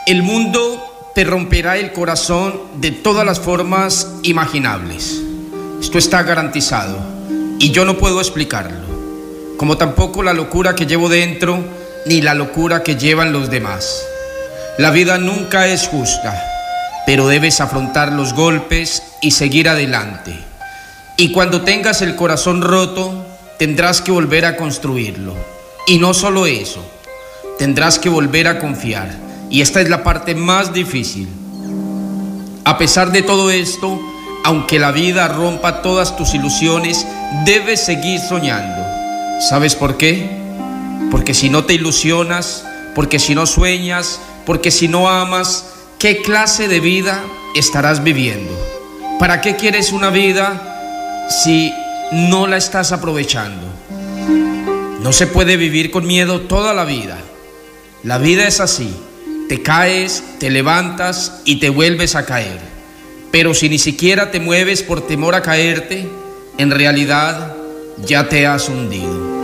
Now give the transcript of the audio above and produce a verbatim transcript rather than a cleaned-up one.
El mundo te romperá el corazón de todas las formas imaginables. Esto está garantizado y yo no puedo explicarlo, como tampoco la locura que llevo dentro ni la locura que llevan los demás. La vida nunca es justa, pero debes afrontar los golpes y seguir adelante. Y cuando tengas el corazón roto, tendrás que volver a construirlo. Y no solo eso, tendrás que volver a confiar. Y esta es la parte más difícil. A pesar de todo esto, aunque la vida rompa todas tus ilusiones, debes seguir soñando. ¿Sabes por qué? Porque si no te ilusionas, porque si no sueñas, porque si no amas, ¿qué clase de vida estarás viviendo? ¿Para qué quieres una vida si no la estás aprovechando? No se puede vivir con miedo toda la vida. La vida es así. Te caes, te levantas y te vuelves a caer. Pero si ni siquiera te mueves por temor a caerte, en realidad ya te has hundido.